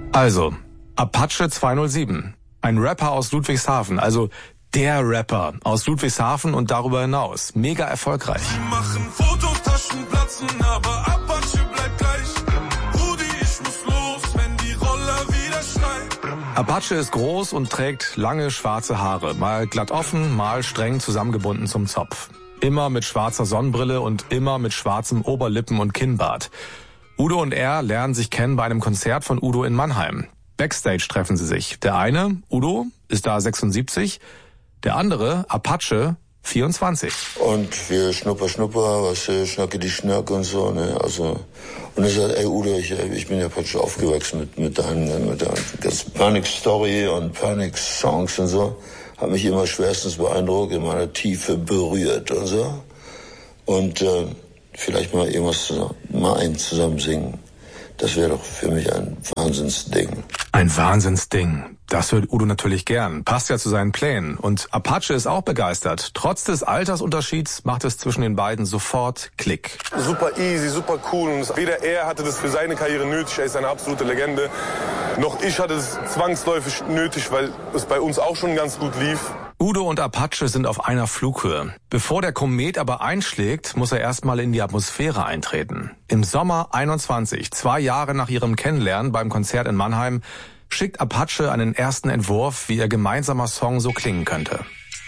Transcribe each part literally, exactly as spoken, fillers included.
Also, Apache zweihundertsieben. Ein Rapper aus Ludwigshafen, also der Rapper aus Ludwigshafen und darüber hinaus. Mega erfolgreich. Die machen Fotos, Taschen platzen, aber Apache bleibt gleich. Rudi, ich muss los, wenn die Roller wieder schreien. Apache ist groß und trägt lange schwarze Haare. Mal glatt offen, mal streng zusammengebunden zum Zopf. Immer mit schwarzer Sonnenbrille und immer mit schwarzem Oberlippen- und Kinnbart. Udo und er lernen sich kennen bei einem Konzert von Udo in Mannheim. Backstage treffen sie sich. Der eine, Udo, ist da sechsundsiebzig, der andere, Apache, vierundzwanzig. Und wir schnupper, schnupper, was schnacke die Schnack und so, ne, also. Und er sagt, ey Udo, ich, ich bin ja Apache aufgewachsen mit, mit deinen, mit deinen ganzen Panic-Story und Panic-Songs und so. Hat mich immer schwerstens beeindruckt, in meiner Tiefe berührt und so. Und, äh, vielleicht mal irgendwas zusammen, mal ein zusammen singen. Das wäre doch für mich ein Wahnsinnsding. Ein Wahnsinnsding. Das hört Udo natürlich gern. Passt ja zu seinen Plänen. Und Apache ist auch begeistert. Trotz des Altersunterschieds macht es zwischen den beiden sofort Klick. Super easy, super cool. Und weder er hatte das für seine Karriere nötig, er ist eine absolute Legende, noch ich hatte es zwangsläufig nötig, weil es bei uns auch schon ganz gut lief. Udo und Apache sind auf einer Flughöhe. Bevor der Komet aber einschlägt, muss er erstmal in die Atmosphäre eintreten. Im Sommer einundzwanzig, zwei Jahre nach ihrem Kennenlernen beim Konzert in Mannheim, schickt Apache einen ersten Entwurf, wie ihr gemeinsamer Song so klingen könnte.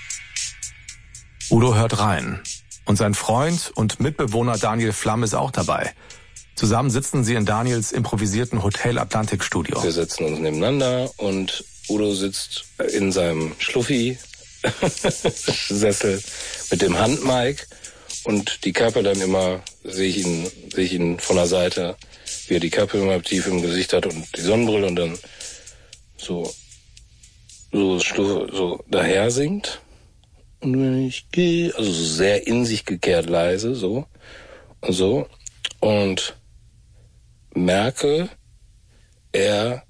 Udo hört rein. Und sein Freund und Mitbewohner Daniel Flamm ist auch dabei. Zusammen sitzen sie in Daniels improvisierten Hotel Atlantik Studio. Wir setzen uns nebeneinander und Udo sitzt in seinem Schluffi Sessel mit dem Handmic und die Kappe dann immer, sehe ich ihn, sehe ich ihn von der Seite, wie er die Kappe immer tief im Gesicht hat und die Sonnenbrille und dann so, so, so daher singt. Und wenn ich gehe, also so sehr in sich gekehrt leise, so, und so, und merke, er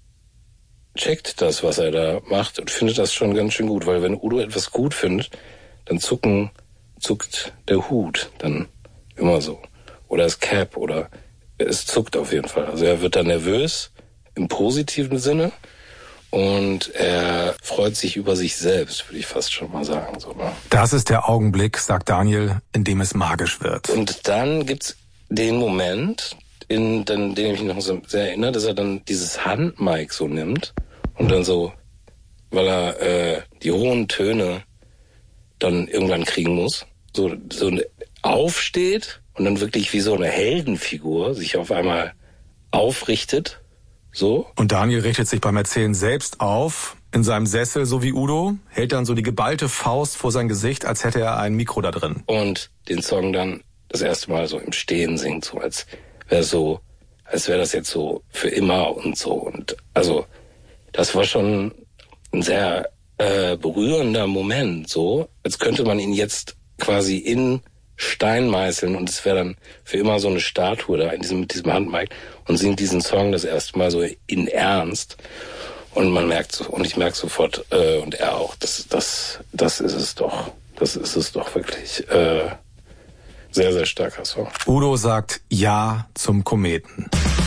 checkt das, was er da macht und findet das schon ganz schön gut, weil wenn Udo etwas gut findet, dann zucken, zuckt der Hut dann immer so. Oder das Cap oder es zuckt auf jeden Fall. Also er wird dann nervös im positiven Sinne und er freut sich über sich selbst, würde ich fast schon mal sagen. So, ne? Das ist der Augenblick, sagt Daniel, in dem es magisch wird. Und dann gibt's den Moment, in den, den ich mich noch so sehr erinnere, dass er dann dieses Handmic so nimmt und dann so, weil er äh, die hohen Töne dann irgendwann kriegen muss, so, so aufsteht und dann wirklich wie so eine Heldenfigur sich auf einmal aufrichtet, so. Und Daniel richtet sich beim Erzählen selbst auf, in seinem Sessel, so wie Udo, hält dann so die geballte Faust vor sein Gesicht, als hätte er ein Mikro da drin. Und den Song dann das erste Mal so im Stehen singt, so als wäre so, als wäre das jetzt so für immer und so. Und also das war schon ein sehr äh, berührender Moment, so als könnte man ihn jetzt quasi in Stein meißeln und es wäre dann für immer so eine Statue da in diesem, mit diesem Handmic und singt diesen Song das erste Mal so in Ernst. Und man merkt so, und ich merke sofort, äh, und er auch, das, das, das ist es doch. Das ist es doch wirklich. Äh, Sehr, sehr starker Song. Udo sagt Ja zum Kometen.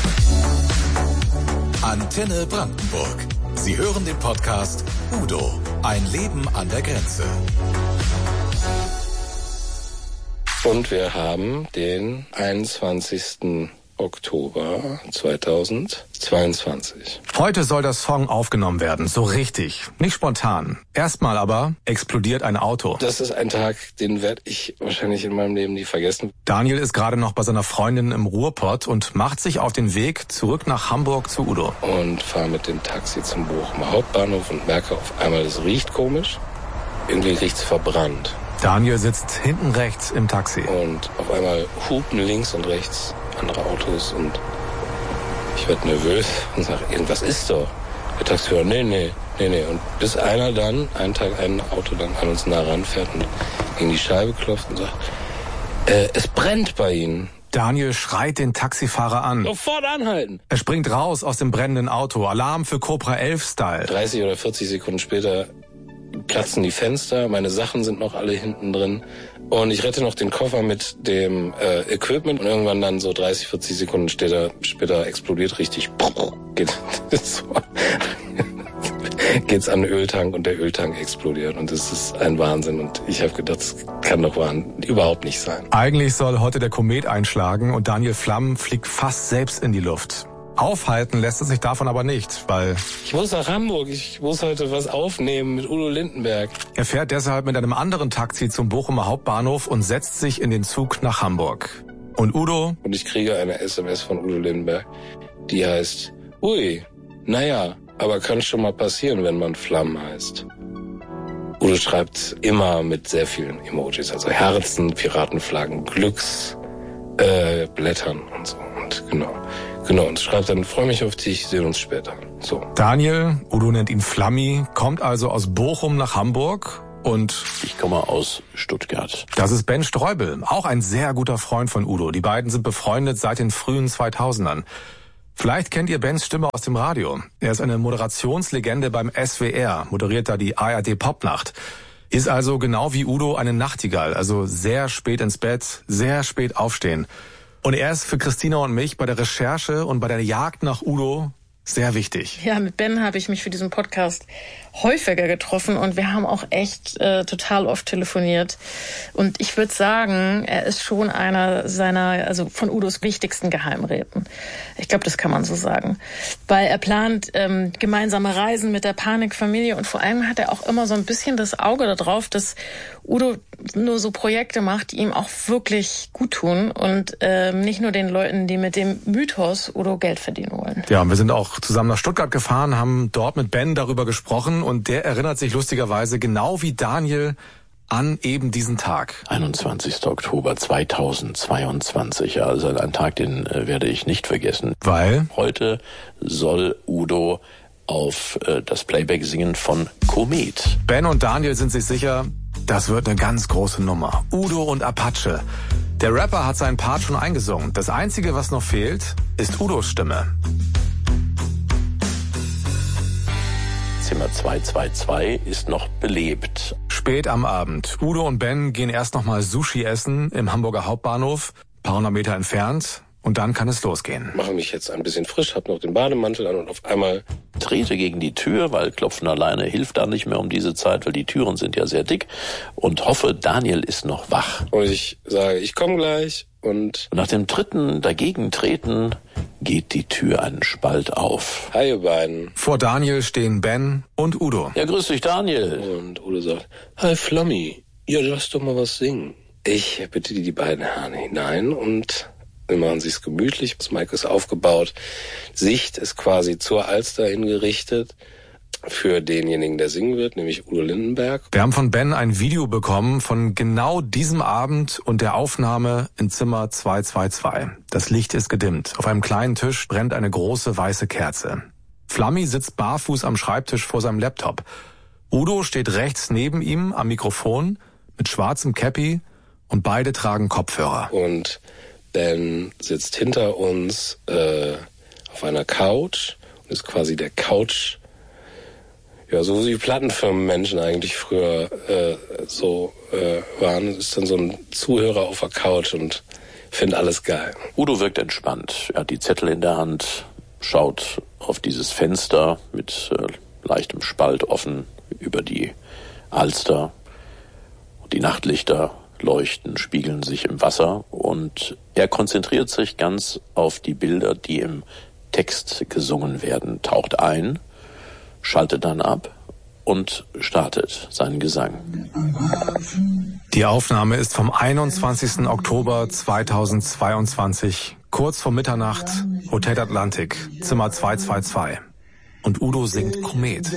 Antenne Brandenburg. Sie hören den Podcast Udo, ein Leben an der Grenze. Und wir haben den einundzwanzigsten Oktober zweitausendzweiundzwanzig. Heute soll der Song aufgenommen werden, so richtig, nicht spontan. Erstmal aber explodiert ein Auto. Das ist ein Tag, den werde ich wahrscheinlich in meinem Leben nie vergessen. Daniel ist gerade noch bei seiner Freundin im Ruhrpott und macht sich auf den Weg zurück nach Hamburg zu Udo. Und fahre mit dem Taxi zum Bochumer Hauptbahnhof und merke auf einmal, es riecht komisch. Irgendwie riecht's verbrannt. Daniel sitzt hinten rechts im Taxi. Und auf einmal hupen links und rechts andere Autos und ich werde nervös und sage, irgendwas ist doch. Der Taxifahrer, nee, nee, nee, nee. Und bis einer dann, einen Tag ein Auto dann an uns nah ranfährt und gegen die Scheibe klopft und sagt, äh, es brennt bei Ihnen. Daniel schreit den Taxifahrer an. Sofort anhalten. Er springt raus aus dem brennenden Auto. Alarm für Cobra elf Style. dreißig oder vierzig Sekunden später platzen die Fenster, meine Sachen sind noch alle hinten drin und ich rette noch den Koffer mit dem äh, Equipment und irgendwann dann so dreißig, vierzig Sekunden später, später explodiert richtig, geht so, geht's an den Öltank und der Öltank explodiert und das ist ein Wahnsinn und ich habe gedacht, das kann doch überhaupt nicht sein. Eigentlich soll heute der Komet einschlagen und Daniel Flamm fliegt fast selbst in die Luft. Aufhalten lässt es sich davon aber nicht, weil... Ich muss nach Hamburg, ich muss heute was aufnehmen mit Udo Lindenberg. Er fährt deshalb mit einem anderen Taxi zum Bochumer Hauptbahnhof und setzt sich in den Zug nach Hamburg. Und Udo... Und ich kriege eine S M S von Udo Lindenberg, die heißt, ui, naja, aber kann schon mal passieren, wenn man Flamm heißt. Udo schreibt immer mit sehr vielen Emojis, also Herzen, Piratenflaggen, Glücks, äh, Blättern und so. Und genau. Genau, und schreibt dann, freue mich auf dich, sehen uns später. So. Daniel, Udo nennt ihn Flammi, kommt also aus Bochum nach Hamburg und... Ich komme aus Stuttgart. Das ist Ben Streubel, auch ein sehr guter Freund von Udo. Die beiden sind befreundet seit den frühen zweitausendern. Vielleicht kennt ihr Bens Stimme aus dem Radio. Er ist eine Moderationslegende beim S W R, moderiert da die A R D Popnacht. Ist also genau wie Udo eine Nachtigall, also sehr spät ins Bett, sehr spät aufstehen. Und er ist für Christina und mich bei der Recherche und bei der Jagd nach Udo sehr wichtig. Ja, mit Ben habe ich mich für diesen Podcast häufiger getroffen und wir haben auch echt äh, total oft telefoniert. Und ich würde sagen, er ist schon einer seiner, also von Udos wichtigsten Geheimräten. Ich glaube, das kann man so sagen. Weil er plant ähm, gemeinsame Reisen mit der Panikfamilie und vor allem hat er auch immer so ein bisschen das Auge darauf, dass Udo nur so Projekte macht, die ihm auch wirklich gut tun und ähm, nicht nur den Leuten, die mit dem Mythos Udo Geld verdienen wollen. Ja, und wir sind auch zusammen nach Stuttgart gefahren, haben dort mit Ben darüber gesprochen und der erinnert sich lustigerweise genau wie Daniel an eben diesen Tag. einundzwanzigster Oktober zweitausendzweiundzwanzig, also ein Tag, den äh, werde ich nicht vergessen. Weil? Heute soll Udo auf äh, das Playback singen von Komet. Ben und Daniel sind sich sicher, das wird eine ganz große Nummer. Udo und Apache. Der Rapper hat seinen Part schon eingesungen. Das Einzige, was noch fehlt, ist Udos Stimme. Zimmer zweihundertzweiundzwanzig ist noch belebt. Spät am Abend. Udo und Ben gehen erst noch mal Sushi essen im Hamburger Hauptbahnhof, ein paar hundert Meter entfernt. Und dann kann es losgehen. Mache mich jetzt ein bisschen frisch, hab noch den Bademantel an und auf einmal... Trete gegen die Tür, weil Klopfen alleine hilft da nicht mehr um diese Zeit, weil die Türen sind ja sehr dick. Und hoffe, Daniel ist noch wach. Und ich sage, ich komme gleich und... Und nach dem dritten Dagegentreten geht die Tür einen Spalt auf. Hi, ihr beiden. Vor Daniel stehen Ben und Udo. Ja, grüß dich, Daniel. Und Udo sagt, hi, Flammi. Ja, lass doch mal was singen. Ich bitte die beiden Herren hinein und... Wir machen sich's gemütlich, das Mic ist aufgebaut. Sicht ist quasi zur Alster hingerichtet für denjenigen, der singen wird, nämlich Udo Lindenberg. Wir haben von Ben ein Video bekommen von genau diesem Abend und der Aufnahme in Zimmer zweihundertzweiundzwanzig. Das Licht ist gedimmt. Auf einem kleinen Tisch brennt eine große weiße Kerze. Flammi sitzt barfuß am Schreibtisch vor seinem Laptop. Udo steht rechts neben ihm am Mikrofon mit schwarzem Cappy und beide tragen Kopfhörer. Und Ben sitzt hinter uns äh, auf einer Couch und ist quasi der Couch, ja, so wie Plattenfirmenmenschen eigentlich früher äh, so äh, waren. Ist dann so ein Zuhörer auf der Couch und findet alles geil. Udo wirkt entspannt. Er hat die Zettel in der Hand, schaut auf dieses Fenster mit äh, leichtem Spalt offen über die Alster. Die Nachtlichter leuchten, spiegeln sich im Wasser und er konzentriert sich ganz auf die Bilder, die im Text gesungen werden, taucht ein, schaltet dann ab und startet seinen Gesang. Die Aufnahme ist vom einundzwanzigsten Oktober zweitausendzweiundzwanzig, kurz vor Mitternacht, Hotel Atlantik, Zimmer zweihundertzweiundzwanzig. Und Udo singt Komet.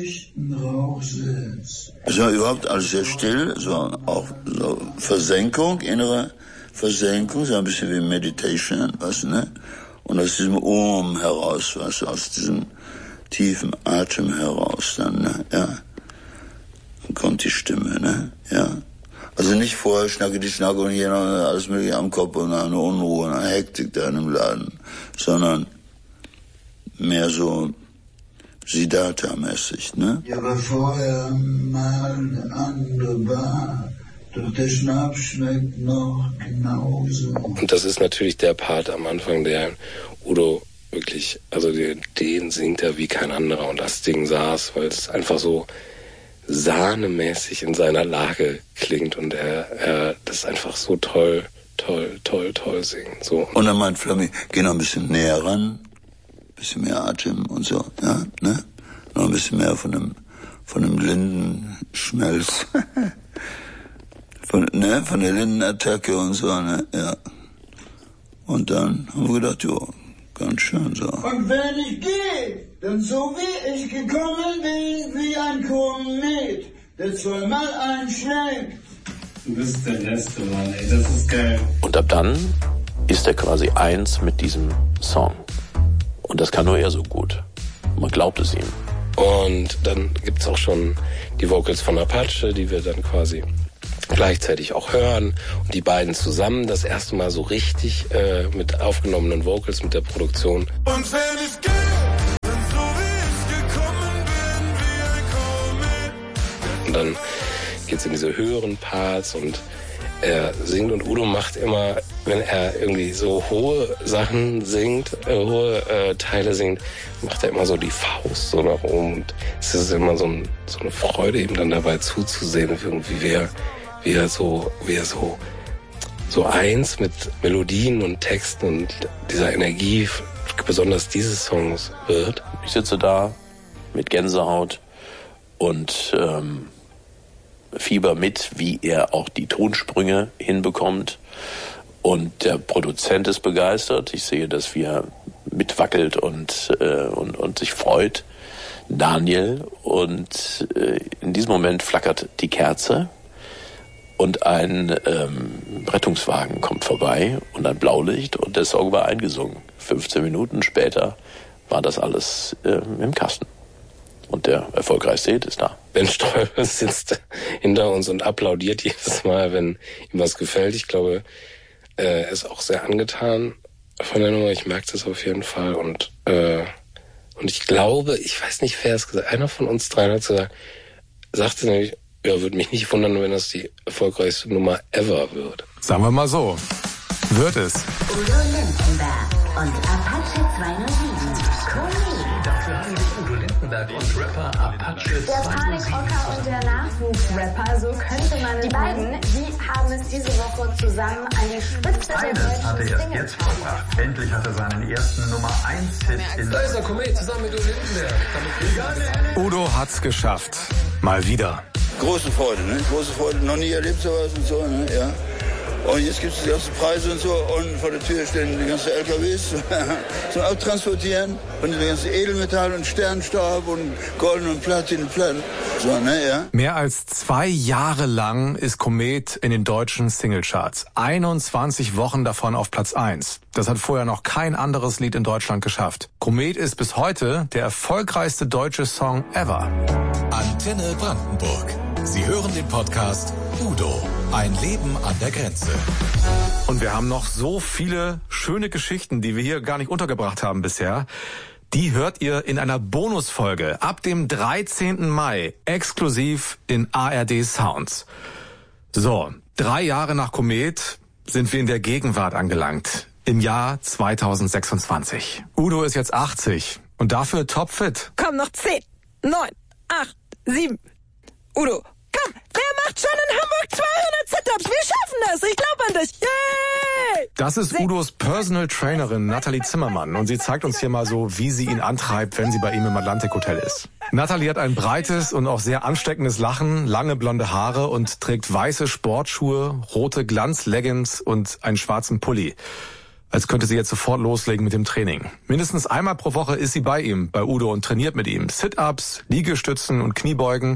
Es war überhaupt alles sehr still, so auch so Versenkung, innere Versenkung, so ein bisschen wie Meditation, was, ne? Und aus diesem Ohm heraus, was, aus diesem tiefen Atem heraus, dann, ne? Ja. Dann kommt die Stimme, ne? Ja. Also nicht vorher schnacke die Schnacke und hier noch alles mögliche am Kopf und eine Unruhe und eine Hektik da in dem Laden, sondern mehr so Siddhartha-mäßig, ne? Ja, aber vorher mal eine andere Bar. Doch der Schnaps schmeckt noch genauso. Und das ist natürlich der Part am Anfang, der Udo wirklich, also den, den singt er wie kein anderer. Und das Ding saß, weil es einfach so sahnemäßig in seiner Lage klingt. Und er, er das einfach so toll, toll, toll, toll singt. So. Und dann meint Flammi, geh noch ein bisschen näher ran, ein bisschen mehr Atem und so, ja, ne? Noch ein bisschen mehr von dem, von dem Lindenschmelz. Von, ne, von der Lindenattacke und so, ne, ja. Und dann haben wir gedacht, jo, ganz schön so. Und wenn ich gehe, dann so wie ich gekommen bin, wie ein Komet, der zweimal einschlägt. Du bist der Beste, Mann, ey, das ist geil. Und ab dann ist er quasi eins mit diesem Song. Und das kann nur er so gut. Man glaubt es ihm. Und dann gibt's auch schon die Vocals von Apache, die wir dann quasi gleichzeitig auch hören und die beiden zusammen das erste Mal so richtig äh, mit aufgenommenen Vocals, mit der Produktion. Und wenn ich gehe, dann so wie ich gekommen bin, wie ein Komet. Und dann geht's in diese höheren Parts und er singt und Udo macht immer, wenn er irgendwie so hohe Sachen singt, äh, hohe äh, Teile singt, macht er immer so die Faust so nach oben. Und es ist immer so, ein, so eine Freude, eben dann dabei zuzusehen, irgendwie wie er, wie er so, wie er so, so eins mit Melodien und Texten und dieser Energie, besonders dieses Songs wird. Ich sitze da mit Gänsehaut und ähm, Fieber mit, wie er auch die Tonsprünge hinbekommt. Und der Produzent ist begeistert. Ich sehe, dass wir mitwackelt und, äh, und, und sich freut. Daniel. Und äh, in diesem Moment flackert die Kerze und ein ähm, Rettungswagen kommt vorbei und ein Blaulicht und der Song war eingesungen. fünfzehn Minuten später war das alles äh, im Kasten. Und der erfolgreichste Hit ist da. Ben Streuber sitzt hinter uns und applaudiert jedes Mal, wenn ihm was gefällt. Ich glaube, er ist auch sehr angetan von der Nummer. Ich merke das auf jeden Fall. Und äh, und ich glaube, ich weiß nicht, wer es gesagt hat, einer von uns dreien hat gesagt, sagte nämlich, ja, würde mich nicht wundern, wenn das die erfolgreichste Nummer ever wird. Sagen wir mal so, wird es. Udo Lindenberg und Apache zweihundertsieben. Dafür haben sich Udo Lindenberg und Rapper Apache Der Panikrocker und der Nachwuchsrapper, so könnte man es. Die beiden, die haben es diese Woche zusammen an die Spitze der Beides deutschen hat er erst jetzt vollbracht. Endlich hat er seinen ersten Nummer eins Hit in Da ist er, Komet, zusammen mit Udo Lindenberg. Udo hat's geschafft. Mal wieder. Große Freude, ne? Große Freude. Noch nie erlebt sowas und so, ne? Ja. Und jetzt gibt es die ganzen Preise und so. Und vor der Tür stehen die ganzen L K Ws zum Abtransportieren. Und die ganzen Edelmetall und Sternstaub und Golden und Platin und Platin. So, ne, ja. Mehr als zwei Jahre lang ist Komet in den deutschen Singlecharts. einundzwanzig Wochen davon auf Platz eins. Das hat vorher noch kein anderes Lied in Deutschland geschafft. Komet ist bis heute der erfolgreichste deutsche Song ever. Antenne Brandenburg. Sie hören den Podcast Udo, ein Leben an der Grenze. Und wir haben noch so viele schöne Geschichten, die wir hier gar nicht untergebracht haben bisher. Die hört ihr in einer Bonusfolge ab dem dreizehnten Mai exklusiv in A R D Sounds. So, drei Jahre nach Komet sind wir in der Gegenwart angelangt. Im Jahr zweitausendsechsundzwanzig. Udo ist jetzt achtzig und dafür topfit. Komm, noch zehn, neun, acht, sieben. Udo, komm, wer macht schon in Hamburg zweihundert Sit-Ups? Wir schaffen das, ich glaube an dich. Yay! Das ist Udos Personal Trainerin Nathalie Zimmermann und sie zeigt uns hier mal so, wie sie ihn antreibt, wenn sie bei ihm im Atlantic Hotel ist. Nathalie hat ein breites und auch sehr ansteckendes Lachen, lange blonde Haare und trägt weiße Sportschuhe, rote Glanz-Leggings und einen schwarzen Pulli. Als könnte sie jetzt sofort loslegen mit dem Training. Mindestens einmal pro Woche ist sie bei ihm, bei Udo, und trainiert mit ihm Sit-Ups, Liegestützen und Kniebeugen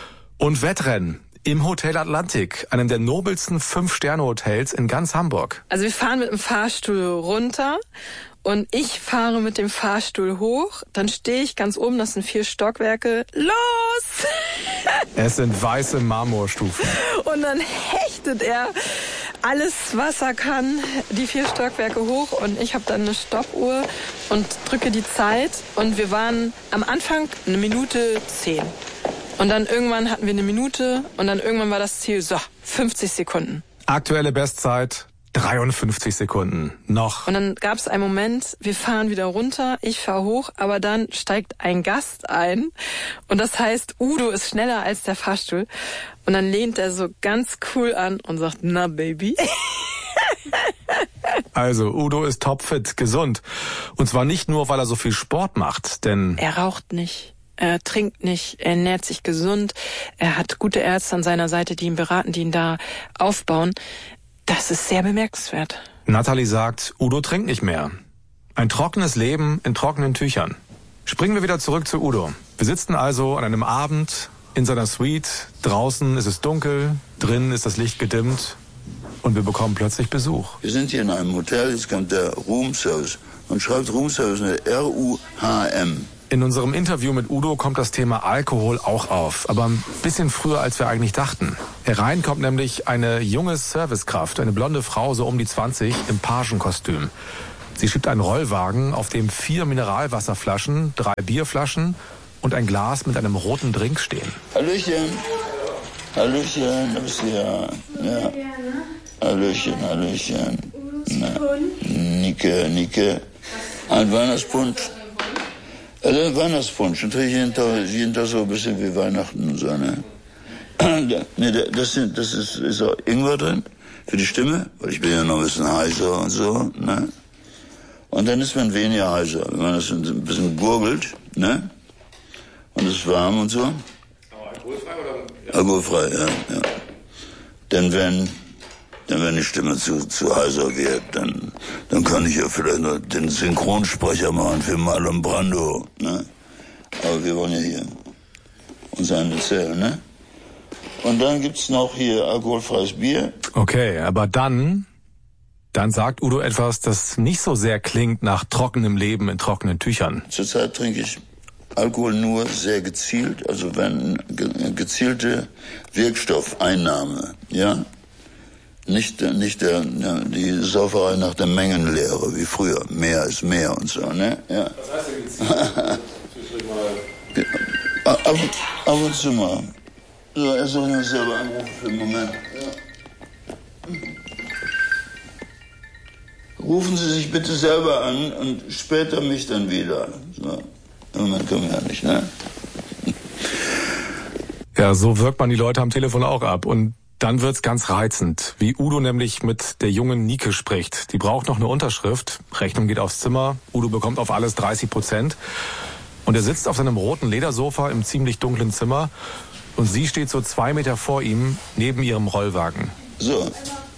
und Wettrennen im Hotel Atlantic, einem der nobelsten Fünf-Sterne-Hotels in ganz Hamburg. Also wir fahren mit dem Fahrstuhl runter und ich fahre mit dem Fahrstuhl hoch. Dann stehe ich ganz oben, das sind vier Stockwerke. Los! Es sind weiße Marmorstufen. Und dann hechtet er alles, was er kann, die vier Stockwerke hoch und ich habe dann eine Stoppuhr und drücke die Zeit und wir waren am Anfang eine Minute zehn und dann irgendwann hatten wir eine Minute und dann irgendwann war das Ziel, so, fünfzig Sekunden. Aktuelle Bestzeit dreiundfünfzig Sekunden. Noch. Und dann gab es einen Moment, wir fahren wieder runter, ich fahre hoch, aber dann steigt ein Gast ein und das heißt, Udo ist schneller als der Fahrstuhl und dann lehnt er so ganz cool an und sagt, na Baby. Also Udo ist topfit, gesund. Und zwar nicht nur, weil er so viel Sport macht, denn... Er raucht nicht. Er trinkt nicht, er ernährt sich gesund, er hat gute Ärzte an seiner Seite, die ihn beraten, die ihn da aufbauen. Das ist sehr bemerkenswert. Natalie sagt, Udo trinkt nicht mehr. Ein trockenes Leben in trockenen Tüchern. Springen wir wieder zurück zu Udo. Wir sitzen also an einem Abend in seiner Suite. Draußen ist es dunkel, drinnen ist das Licht gedimmt und wir bekommen plötzlich Besuch. Wir sind hier in einem Hotel, jetzt kommt der Roomservice und schreibt Roomservice mit R U H M. In unserem Interview mit Udo kommt das Thema Alkohol auch auf, aber ein bisschen früher, als wir eigentlich dachten. Herein kommt nämlich eine junge Servicekraft, eine blonde Frau, so um die zwanzig, im Pagenkostüm. Sie schiebt einen Rollwagen, auf dem vier Mineralwasserflaschen, drei Bierflaschen und ein Glas mit einem roten Drink stehen. Hallöchen, Hallöchen, da bist du ja. ja. Hallöchen, Hallöchen. Na, Nike, Nike. Ein Weihnachtspunsch. Also Weihnachtspunsch, natürlich jeden Tag, jeden Tag so ein bisschen wie Weihnachten und so, ne? Ne, das, sind, das ist, ist auch Ingwer drin, für die Stimme, weil ich bin ja noch ein bisschen heiser und so, ne? Und dann ist man weniger heiser, wenn man das ein bisschen gurgelt, ne? Und es ist warm und so. Aber alkoholfrei oder? Ja. Alkoholfrei, ja, ja. Denn wenn, denn wenn die Stimme zu, zu heiser wird, dann, dann kann ich ja vielleicht noch den Synchronsprecher machen für Marlon Brando, ne? Aber wir wollen ja hier uns einen erzählen, ne? Und dann gibt's noch hier alkoholfreies Bier. Okay, aber dann, dann sagt Udo etwas, das nicht so sehr klingt nach trockenem Leben in trockenen Tüchern. Zurzeit trinke ich Alkohol nur sehr gezielt, also wenn ge- gezielte Wirkstoffeinnahme, ja? Nicht, nicht der, ja, die Sauferei nach der Mengenlehre, wie früher. Mehr ist mehr und so, ne? Ja. Was heißt denn gezielt? ab, ab und zu mal. So, er soll mich selber anrufen für einen Moment. Ja. Rufen Sie sich bitte selber an und später mich dann wieder. So. Im Moment können wir ja nicht, ne? Ja, so wirkt man die Leute am Telefon auch ab. Und dann wird's ganz reizend, wie Udo nämlich mit der jungen Nike spricht. Die braucht noch eine Unterschrift. Rechnung geht aufs Zimmer. Udo bekommt auf alles dreißig Prozent. Und er sitzt auf seinem roten Ledersofa im ziemlich dunklen Zimmer. Und sie steht so zwei Meter vor ihm, neben ihrem Rollwagen. So.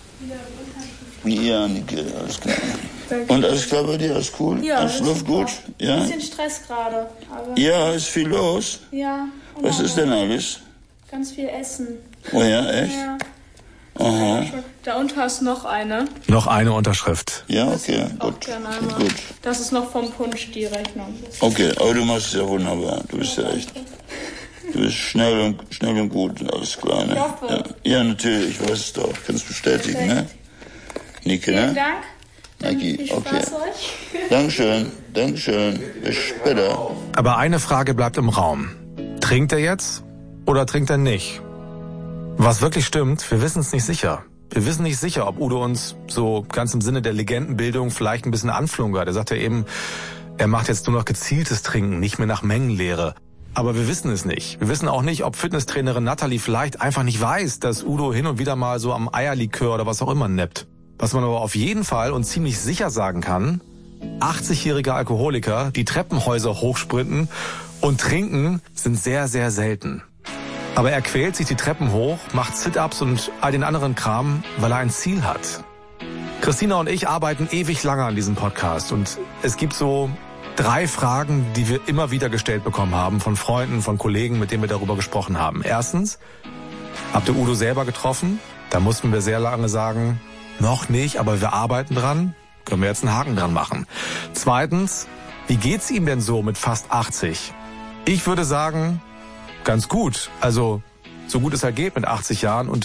Ja, Nike, alles klar. Und alles klar bei dir, alles cool? Ja, alles läuft gut? Ja? Ein bisschen Stress gerade. Ja, ist viel los? Ja. Was ist denn alles? Ganz viel Essen. Oh ja, echt? Ja. Aha. Da unten hast noch eine. Noch eine Unterschrift. Ja, okay, gut. gut. Das ist noch vom Punsch, die Rechnung. Okay, aber du machst es ja wunderbar. Du bist ja echt... Du bist schnell und, schnell und gut und alles klar, ne? Ich hoffe. Ja, ja, natürlich, ich weiß es doch. Kannst bestätigen, Perfekt. Ne? Nike, ne? Vielen Dank. Nike, Viel Spaß okay. euch. Dankeschön, Dankeschön. Bis später. Aber eine Frage bleibt im Raum. Trinkt er jetzt oder trinkt er nicht? Was wirklich stimmt, wir wissen es nicht sicher. Wir wissen nicht sicher, ob Udo uns so ganz im Sinne der Legendenbildung vielleicht ein bisschen anflunkert. Er sagt ja eben, er macht jetzt nur noch gezieltes Trinken, nicht mehr nach Mengenlehre. Aber wir wissen es nicht. Wir wissen auch nicht, ob Fitnesstrainerin Natalie vielleicht einfach nicht weiß, dass Udo hin und wieder mal so am Eierlikör oder was auch immer nippt. Was man aber auf jeden Fall und ziemlich sicher sagen kann, achtzigjährige Alkoholiker, die Treppenhäuser hochsprinten und trinken, sind sehr, sehr selten. Aber er quält sich die Treppen hoch, macht Sit-Ups und all den anderen Kram, weil er ein Ziel hat. Christina und ich arbeiten ewig lange an diesem Podcast und es gibt so drei Fragen, die wir immer wieder gestellt bekommen haben von Freunden, von Kollegen, mit denen wir darüber gesprochen haben. Erstens, habt ihr Udo selber getroffen? Da mussten wir sehr lange sagen, noch nicht, aber wir arbeiten dran. Können wir jetzt einen Haken dran machen. Zweitens, wie geht's ihm denn so mit fast achtzig? Ich würde sagen, ganz gut. Also, so gut es halt geht mit achtzig Jahren. Und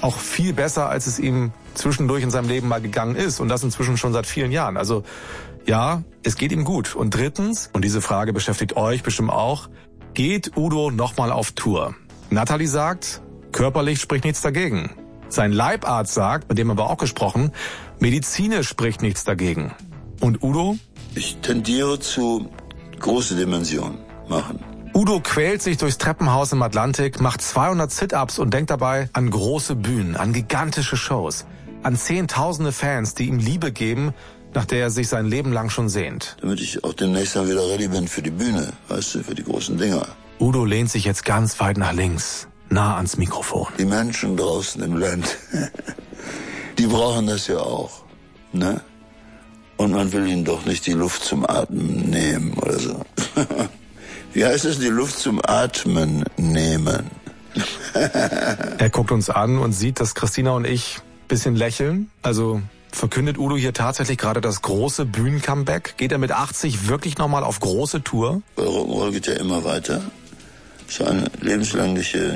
auch viel besser, als es ihm zwischendurch in seinem Leben mal gegangen ist. Und das inzwischen schon seit vielen Jahren. Also ja, es geht ihm gut. Und drittens, und diese Frage beschäftigt euch bestimmt auch, geht Udo nochmal auf Tour? Natalie sagt, körperlich spricht nichts dagegen. Sein Leibarzt sagt, mit dem haben wir auch gesprochen, medizinisch spricht nichts dagegen. Und Udo? Ich tendiere zu große Dimensionen machen. Udo quält sich durchs Treppenhaus im Atlantik, macht zweihundert Sit-Ups und denkt dabei an große Bühnen, an gigantische Shows, an zehntausende Fans, die ihm Liebe geben, nach der er sich sein Leben lang schon sehnt. Damit ich auch demnächst dann wieder ready bin für die Bühne, weißt du, für die großen Dinger. Udo lehnt sich jetzt ganz weit nach links, nah ans Mikrofon. Die Menschen draußen im Land, die brauchen das ja auch, ne? Und man will ihnen doch nicht die Luft zum Atmen nehmen oder so. Wie heißt es, die Luft zum Atmen nehmen? Er guckt uns an und sieht, dass Christina und ich ein bisschen lächeln. Also verkündet Udo hier tatsächlich gerade das große Bühnen-Comeback? Geht er mit achtzig wirklich nochmal auf große Tour? Weil Rock'n'Roll geht ja immer weiter. Es ist eine lebenslängliche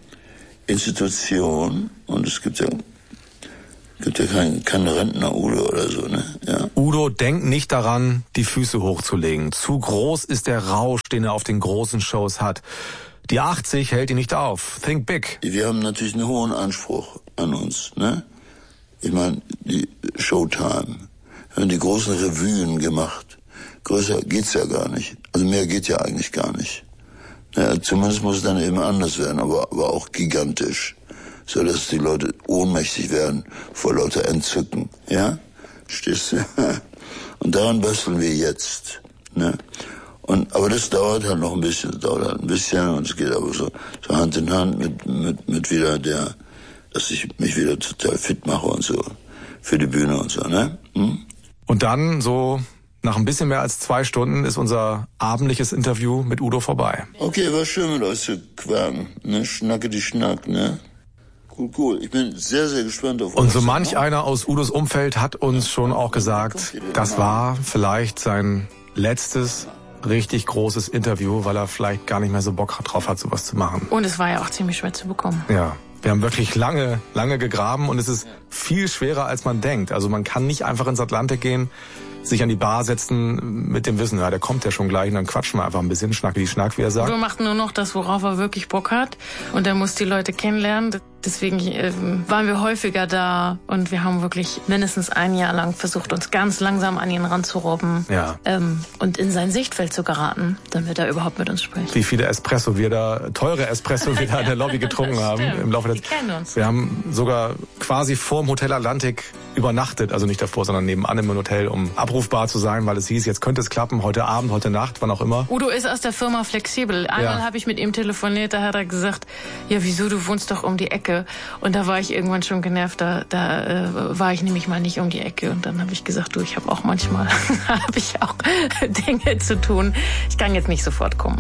Institution und es gibt ja, gibt ja keinen kein Rentner Udo oder so, ne? Ja. Udo denkt nicht daran, die Füße hochzulegen. Zu groß ist der Rausch, den er auf den großen Shows hat. Die achtzig hält ihn nicht auf. Think big. Wir haben natürlich einen hohen Anspruch an uns, ne? Ich meine, die Showtime. Wir haben die großen Revuen gemacht. Größer geht's ja gar nicht. Also mehr geht ja eigentlich gar nicht. Ja, zumindest muss es dann eben anders werden, aber, aber auch gigantisch. So dass die Leute ohnmächtig werden vor lauter Entzücken. Ja? Stehst du? Und daran basteln wir jetzt. Ne? Und, aber das dauert halt noch ein bisschen, das dauert halt ein bisschen und es geht aber so, so Hand in Hand mit, mit, mit wieder der, dass ich mich wieder total fit mache und so. Für die Bühne und so, ne? Hm? Und dann, so nach ein bisschen mehr als zwei Stunden, ist unser abendliches Interview mit Udo vorbei. Okay, war schön mit euch zu quaken, ne? Schnacke die Schnack, ne? Cool, cool. Ich bin sehr, sehr gespannt auf euch. Und so manch einer aus Udos Umfeld hat uns schon auch gesagt, das war vielleicht sein letztes richtig großes Interview, weil er vielleicht gar nicht mehr so Bock drauf hat, sowas zu machen. Und es war ja auch ziemlich schwer zu bekommen. Ja. Wir haben wirklich lange, lange gegraben und es ist viel schwerer, als man denkt. Also man kann nicht einfach ins Atlantik gehen, sich an die Bar setzen mit dem Wissen, ja, der kommt ja schon gleich und dann quatschen wir einfach ein bisschen, schnacke die Schnack, wie er sagt. Udo macht nur noch das, worauf er wirklich Bock hat und er muss die Leute kennenlernen. Deswegen äh, waren wir häufiger da und wir haben wirklich mindestens ein Jahr lang versucht, uns ganz langsam an ihn ranzurobben, ja. ähm, und in sein Sichtfeld zu geraten, damit er überhaupt mit uns spricht. Wie viele Espresso wir da, teure Espresso wir da in der Lobby getrunken haben im Laufe der Die kennen uns. Wir haben sogar quasi vorm Hotel Atlantik übernachtet, also nicht davor, sondern nebenan im Hotel, um abrufbar zu sein, weil es hieß, jetzt könnte es klappen, heute Abend, heute Nacht, wann auch immer. Udo ist aus der Firma flexibel. Einmal Ja. habe ich mit ihm telefoniert, da hat er gesagt, ja wieso, du wohnst doch um die Ecke. Und da war ich irgendwann schon genervt, da, da äh, war ich nämlich mal nicht um die Ecke. Und dann habe ich gesagt, du, ich habe auch manchmal, habe ich auch Dinge zu tun. Ich kann jetzt nicht sofort kommen.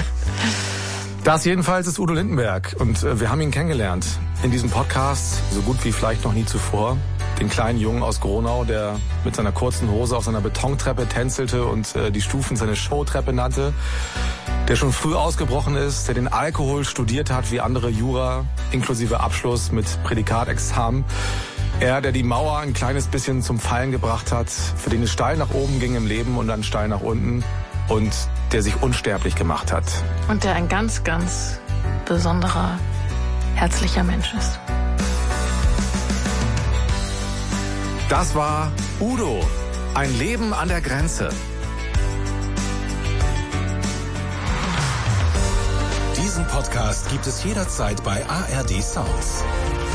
Das jedenfalls ist Udo Lindenberg und äh, wir haben ihn kennengelernt in diesem Podcast, so gut wie vielleicht noch nie zuvor. Den kleinen Jungen aus Gronau, der mit seiner kurzen Hose auf seiner Betontreppe tänzelte und äh, die Stufen seine Showtreppe nannte. Der schon früh ausgebrochen ist, der den Alkohol studiert hat wie andere Jura, inklusive Abschluss mit Prädikatexamen. Er, der die Mauer ein kleines bisschen zum Fallen gebracht hat, für den es steil nach oben ging im Leben und dann steil nach unten und der sich unsterblich gemacht hat. Und der ein ganz, ganz besonderer, herzlicher Mensch ist. Das war Udo, ein Leben an der Grenze. Diesen Podcast gibt es jederzeit bei A R D Sounds.